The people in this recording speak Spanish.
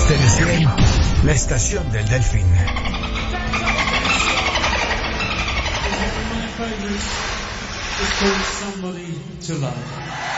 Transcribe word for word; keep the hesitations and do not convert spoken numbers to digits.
Telecien, la estación del Delfín. It's called Somebody to Love.